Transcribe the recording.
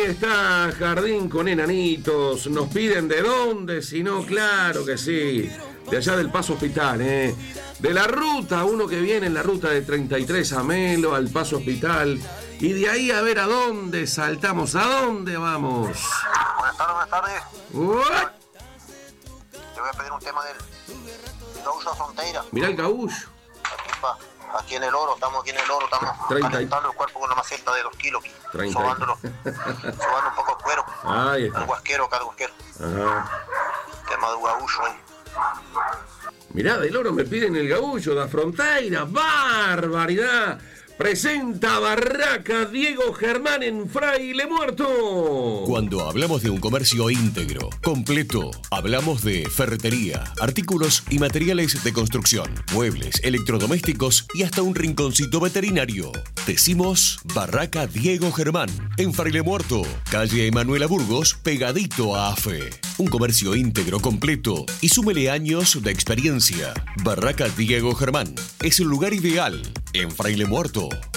está Jardín con Enanitos. Nos piden de dónde, si no, claro que sí. De allá del Paso Hospital, De la ruta, uno que viene en la ruta de 33 a Melo, al Paso Hospital. Y de ahí a ver a dónde saltamos, a dónde vamos. Buenas tardes. What? Te voy a pedir un tema del Gaúcho Fronteira. Mirá el Gaúcho. Aquí en el oro, estamos calentando el cuerpo con una maceta de 2 kilos. 30. Sobando un poco el cuero. Ahí está. Al guasquero. Ajá. Tema del Gaúcho ahí. Mirá, del oro me piden el Gaúcho, da Fronteira. ¡Barbaridad! Presenta Barraca Diego Germán en Fraile Muerto. Cuando hablamos de un comercio íntegro, completo, hablamos de ferretería, artículos y materiales de construcción, muebles, electrodomésticos y hasta un rinconcito veterinario. Decimos Barraca Diego Germán en Fraile Muerto, calle Emanuela Burgos, pegadito a AFE. Un comercio íntegro, completo y súmele años de experiencia. Barraca Diego Germán es el lugar ideal en Fraile Muerto.